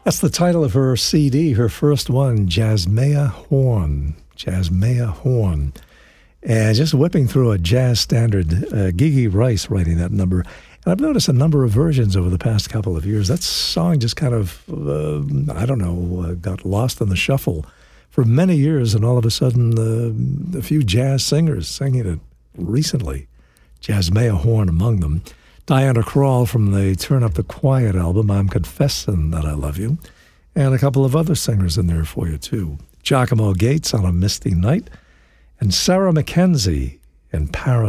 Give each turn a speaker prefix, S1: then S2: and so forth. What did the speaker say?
S1: That's the title of her CD, her first one, Jazzmeia Horn. Jazzmeia Horn. And just whipping through a jazz standard, Gigi Rice writing that number. And I've noticed a number of versions over the past couple of years. That song just kind of, got lost in the shuffle for many years, and all of a sudden, a few jazz singers singing it recently. Jazzmeia Horn among them. Diana Krall from the Turn Up the Quiet album, I'm Confessing That I Love You. And a couple of other singers in there for you, too. Giacomo Gates on A Misty Night. And Sarah McKenzie in Paris.